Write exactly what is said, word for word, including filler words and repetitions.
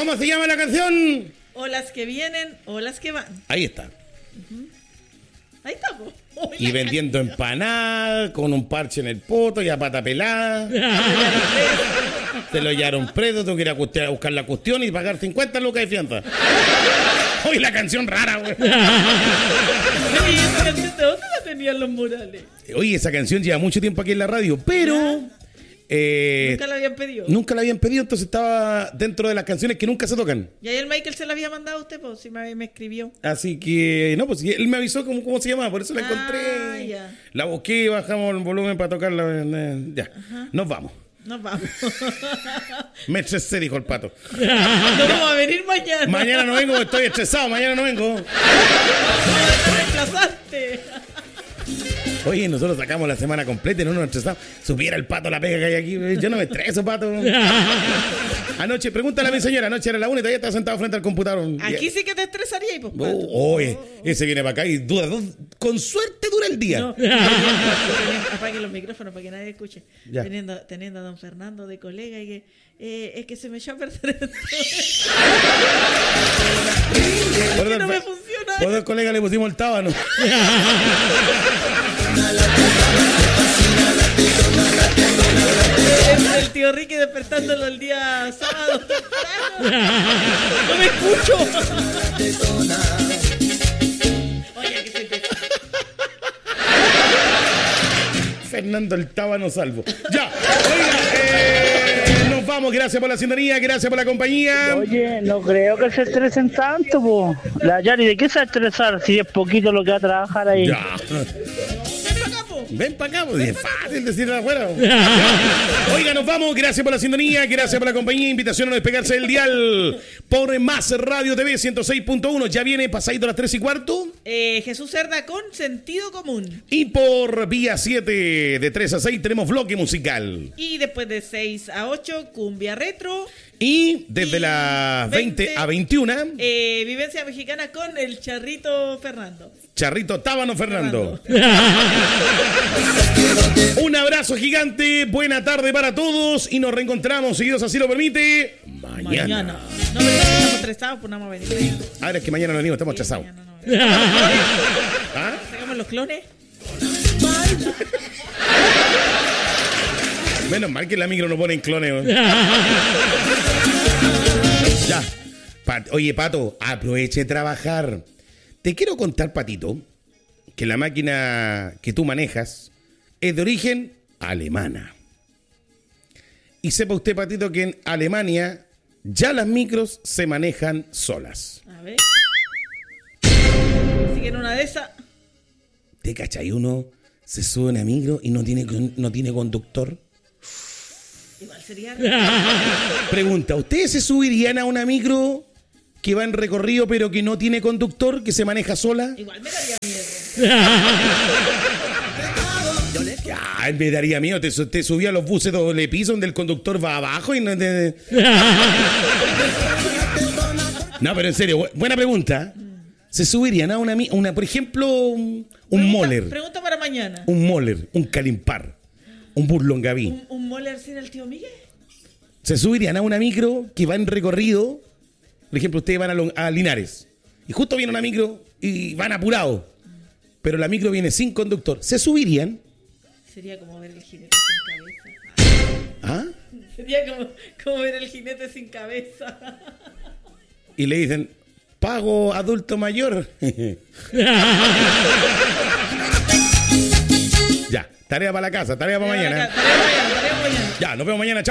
¿Cómo se llama la canción? O las que vienen o las que van. Ahí está. Uh-huh. Ahí está, po. Uy, y vendiendo canción. Empanadas con un parche en el poto y a pata pelada. Te lo llevaron preso, tengo que ir a, custe- a buscar la cuestión y pagar cincuenta lucas de fianza. Hoy la canción rara, güey. Oye, ¿y esa canción de dónde la tenían los Morales? Oye, esa canción lleva mucho tiempo aquí en la radio, pero... Eh, Nunca la habían pedido. Nunca la habían pedido, entonces estaba dentro de las canciones que nunca se tocan. Y ahí el Michael se la había mandado a usted, pues, si me, me escribió. Así que, no, pues él me avisó cómo, cómo se llamaba, por eso la encontré. Ah, ya. La busqué, bajamos el volumen para tocarla. Ya, Ajá. nos vamos. Nos vamos. Me estresé, dijo el pato. No vamos a venir mañana. Mañana no vengo, estoy estresado, mañana no vengo. No vas a reemplazarte. Oye, nosotros sacamos la semana completa y no nos estresamos. Supiera el pato la pega que hay aquí. Yo no me estreso, pato. Anoche, pregúntale a mi señora, anoche era la una y todavía estaba sentado frente al computador. Aquí sí que te estresaría, pues, pato. Oh, oye, ese viene para acá y dura, con suerte dura el día. No, apague los micrófonos para que nadie escuche. Teniendo, teniendo a don Fernando de colega y que eh, es que se me echó a perder esto. Por que no me funciona. Por el colega le pusimos el tábano. El, el tío Ricky despertándolo el día sábado temprano. No me escucho. Oye, que soy pesado. Fernando el tábano salvo. Ya, oiga, eh, nos vamos. Gracias por la sintonía, gracias por la compañía. Oye, no creo que se estresen tanto, po. La Yari, ¿de qué se va a estresar si es poquito lo que va a trabajar ahí? Ya. Ven para acá, pues es fácil decirlo afuera. Oiga, nos vamos. Gracias por la sintonía, gracias por la compañía. Invitación a no despegarse del dial por Más Radio T V ciento seis punto uno. Ya viene pasadito a las tres y cuarto. Eh, Jesús Cerda con Sentido Común. Y por Vía siete de tres a seis tenemos bloque musical. Y después de seis a ocho, Cumbia Retro. Y desde y las veinte, veinte a veintiuna, eh, Vivencia Mexicana con el Charrito Fernando. Charrito Tábano Fernando. Un abrazo gigante, buena tarde para todos y nos reencontramos, si Dios así lo permite, mañana. Mañana. No, pero estamos estresados, pues no vamos a venir mañana. Ahora es que mañana no venimos, estamos estresados. No ¿Ah? ¿Sacamos los clones? Menos mal que la micro no pone en clones. Ya. Pat- Oye, Pato, aproveche de trabajar. Te quiero contar, Patito, que la máquina que tú manejas es de origen alemana. Y sepa usted, Patito, que en Alemania ya las micros se manejan solas. A ver. Así que en una de esas... ¿Te cachai? Uno se sube a una micro y no tiene, no tiene conductor. Igual sería... Pregunta, ¿ustedes se subirían a una micro que va en recorrido pero que no tiene conductor, que se maneja sola? Igual me daría miedo. Ya, me daría miedo. Te, te subí a los buses doble piso donde el conductor va abajo y no te... No, pero en serio, buena pregunta. ¿Se subirían a una, una por ejemplo, un, un pregunta, Moller? Pregunta para mañana. Un Moller, un Calimpar, un Burlongaví. ¿Un, un Moller sin el tío Miguel? ¿Se subirían a una micro que va en recorrido? Por ejemplo, ustedes van a, Long, a Linares y justo viene una micro y van apurados, pero la micro viene sin conductor. ¿Se subirían? Sería como ver el jinete sin cabeza. ¿Ah? Sería como, como ver el jinete sin cabeza. Y le dicen, pago adulto mayor. Ya, tarea para la casa, tarea para Tarea mañana. Para la, tarea para mañana, tarea para mañana. Ya, nos vemos mañana, chao.